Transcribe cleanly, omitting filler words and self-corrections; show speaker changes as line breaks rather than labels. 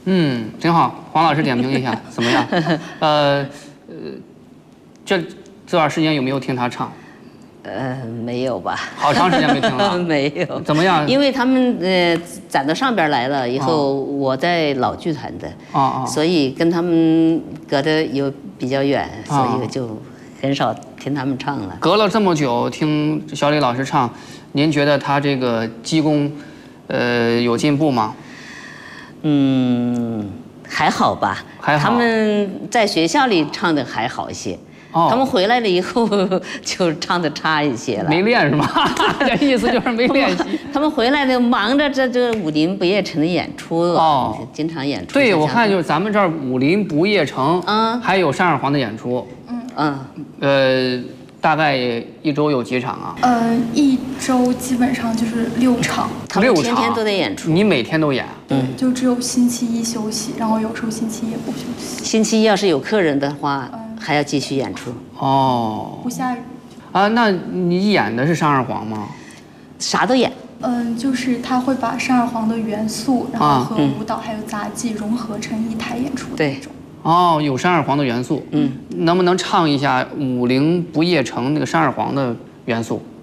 挺好。黄老师点评一下怎么样？这段时间有没有听他唱？
没有吧？
好长时间没听了。
没有。
怎么样？
因为他们攒到上边来了以后，我在老剧团的，所以跟他们隔得有比较远，所以就很少听他们唱了。
隔了这么久听小李老师唱，您觉得他这个基功，有进步吗？
还好吧。
还好。
他们在学校里唱的还好一些。他们回来了以后就唱的差一些了。
没练是吗？这意思就是没练习。
他们回来的忙着这武林不夜城的演出经常演出。
对，我看就是咱们这儿武林不夜城，还有山二黄的演出。大概一周有几场啊？
一周基本上就是6场。
他们天天都得演出。
你每天都演？
对，就只有星期一休息，然后有时候星期一也不休息。
星期一要是有客人的话，还要继续演出。
不下雨。
那你演的是山二黄吗？
啥都演。
就是他会把山二黄的元素，然后和舞蹈还有杂技融合成一台演出的那种。
有山二黄的元素。能不能唱一下《武林不夜城》那个山二黄的元素？